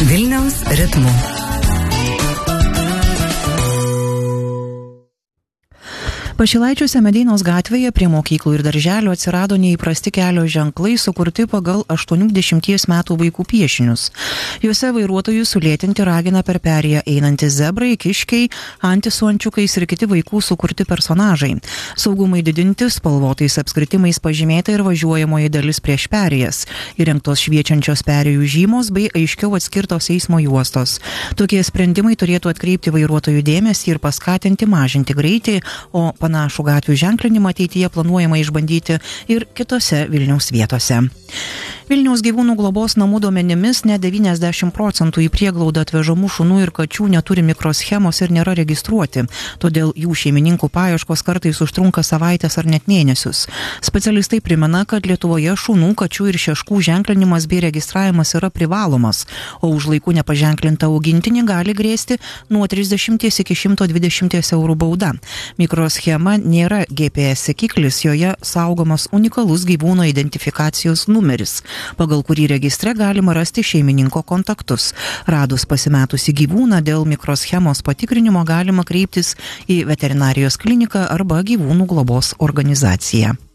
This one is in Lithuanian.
Vilniaus ritmu. Pašilaičiuose Medeinos gatvėje prie mokyklų ir darželių atsirado neįprasti kelio ženklai sukurti pagal 80 metų vaikų piešinius. Juose vairuotojus sulėtinti ragina per perėją einantys zebrai, kiškiai, antys su ančiukais ir kiti vaikų sukurti personažai. Saugumai didinti, spalvotais apskritimais pažymėta ir važiuojamoji dalis prieš perėjas, įrengtos šviečiančios perėjų žymos bei aiškiau atskirtos eismo juostos. Tokie sprendimai turėtų atkreipti vairuotojų dėmesį ir paskatinti mažinti greitį, o panašų gatvių ženklinimą ateityje planuojama išbandyti ir kitose Vilniaus vietose. Vilniaus gyvūnų globos namų duomenimis net 90% į prieglaudą atvežamų šunų ir kačių neturi mikroschemos ir nėra registruoti, todėl jų šeimininkų paieškos kartais užtrunka savaitės ar net mėnesius. Specialistai primena, kad Lietuvoje šunų, kačių ir šeškų ženklinimas bei registravimas yra privalomas, o už laiku nepaženklintą augintinį gali grėsti nuo 30 iki 120 eurų bauda. Mikroschema nėra GPS sekiklis, joje saugomas unikalus gyvūno identifikacijos numeris, pagal kurį registre galima rasti šeimininko kontaktus. Radus pasimetusį gyvūną dėl mikroschemos patikrinimo galima kreiptis į veterinarijos kliniką arba gyvūnų globos organizaciją.